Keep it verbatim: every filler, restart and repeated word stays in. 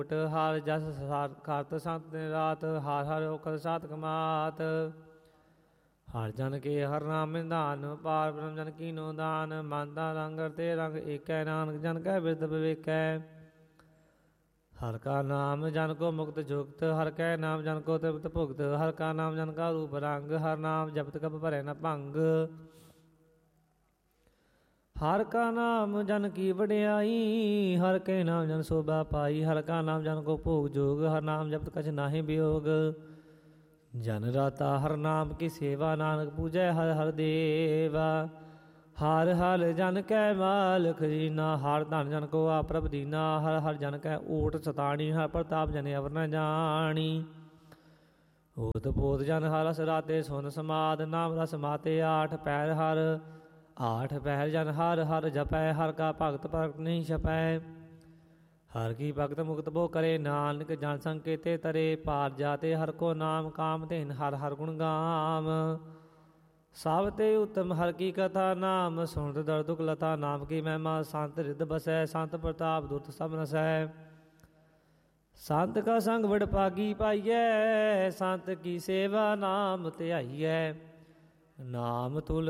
ਹਰ ਜਸ ਕਰਤ ਸੰਤ ਰਾਤ, ਹਰ ਹਰ ਓਕਰ ਸਾਤ ਕਮਾਤ। ਹਰ ਜਨ ਕੇ ਹਰ ਨਾਮ ਨਿਧਾਨ, ਪਾਰ ਬ੍ਰਹਮ ਜਨ ਕੀਨੋ ਦਾਨ। ਮਨ ਦਾ ਰੰਗ ਤੇ ਰੰਗ ਏਕੈ, ਨਾਨਕ ਜਨ ਕੈ ਬਿਰਧ ਵਿਵੇਕੈ। ਹਰ ਕਾ ਨਾਮ ਜਨ ਕੋ ਮੁਕਤ ਜੁਗਤ, ਹਰ ਕੈ ਨਾਮ ਜਨ ਕੋ ਤ੍ਰਿਪਤ ਭੁਗਤ। ਹਰ ਕਾ ਨਾਮ ਜਨ ਕਾ ਰੂਪ ਰੰਗ, ਹਰ ਨਾਮ ਜਪਤ ਕਬ ਭਰੈ ਨ ਭੰਗ। ਹਰ ਕਾ ਨਾਮ ਜਨ ਕੀ ਵਡਿਆਈ, ਹਰ ਕੇ ਨਾਮ ਜਨ ਸੋਭਾ ਪਾਈ। ਹਰ ਕਾ ਨਾਮ ਜਨ ਕੋ ਭੋਗ ਜੋਗ, ਹਰ ਨਾਮ ਜਪਤ ਕਛ ਨਾਹੀ ਬਿਯੋਗ। ਜਨ ਰਾਤਾ ਹਰ ਨਾਮ ਕੀ ਸੇਵਾ, ਨਾਨਕ ਪੂਜੈ ਹਰ ਹਰ ਦੇਵਾ। ਹਰ ਹਰ ਜਨ ਕੈ ਮਾਲਕ ਜੀਨਾ, ਹਰ ਧਨ ਜਨ ਕੋ ਆਪ ਪ੍ਰਭ ਦੀਨਾ। ਹਰ ਹਰ ਜਨ ਕੈ ਓਟ ਸਤਾਣੀ, ਹਰ ਪ੍ਰਤਾਪ ਜਨ ਅਵਰ ਨ ਜਾਣੀ। ਓਤ ਪੋਤ ਜਨ ਹਰ ਰਸ ਰਾਤੇ, ਸੁਨ ਸਮਾਦ ਨਾਮ ਰਸ ਮਾਤੇ। ਆਠ ਪੈਰ ਹਰ ਆਠ ਪਹਿਰ ਜਨ ਹਰ ਹਰ ਜਪੈ, ਹਰ ਕਾ ਭਗਤ ਪ੍ਰਗਟ ਨਹੀਂ ਛਪੈ। ਹਰ ਕੀ ਭਗਤ ਮੁਕਤ ਬੋ ਕਰੇ, ਨਾਨਕ ਜਨ ਸੰਕੇਤੇ ਤਰੇ। ਪਾਰ ਜਾਤੇ ਹਰ ਕੋ ਨਾਮ, ਕਾਮ ਧੇਨ ਹਰ ਹਰ ਗੁਣ ਗਾਮ। ਸਭ ਤੇ ਉਤਮ ਹਰ ਕੀ ਕਥਾ, ਨਾਮ ਸੁਣਤ ਦਰ ਦੁਖ ਲਤਾ। ਨਾਮ ਕੀ ਮਹਿਮਾ ਸੰਤ ਰਿਦ ਬਸੈ, ਸੰਤ ਪ੍ਰਤਾਪ ਦੁਰਤ ਸਭ ਨਸੈ। ਸੰਤ ਕਾ ਸੰਗ ਵਡ ਭਾਗੀ ਪਾਈਐ, ਸੰਤ ਕੀ ਸੇਵਾ ਨਾਮ ਧਿਆਈਐ। ਨਾਮ ਤੁਲ